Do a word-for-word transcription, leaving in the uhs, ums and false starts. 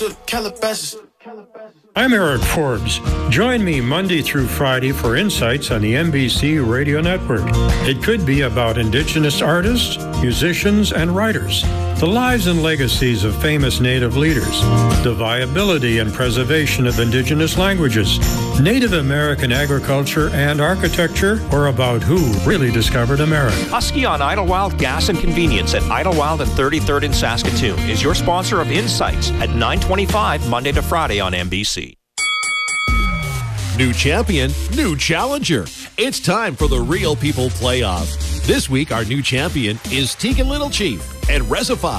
Calabasas. I'm Eric Forbes. Join me Monday through Friday for insights on the N B C Radio Network. It could be about Indigenous artists, musicians, and writers, the lives and legacies of famous Native leaders, the viability and preservation of Indigenous languages, Native American agriculture and architecture, or about who really discovered America. Husky on Idlewild Gas and Convenience at Idlewild and thirty-third in Saskatoon is your sponsor of Insights at nine twenty-five Monday to Friday on N B C. New champion, new challenger. It's time for the Real People Playoff. This week, our new champion is Tegan Little Chief and Resify.